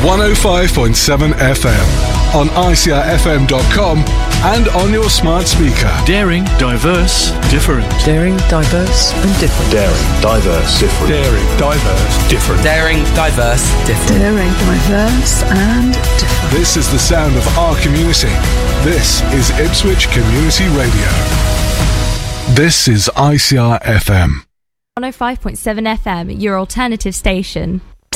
105.7 FM, on ICRFM.com and on your smart speaker. Daring, diverse, different. Daring, diverse and different. Daring, diverse, different. Daring, diverse, different. Daring, diverse, different. Daring, diverse and different. This is the sound of our community. This is Ipswich Community Radio. This is ICR FM. 105.7 FM, your alternative station.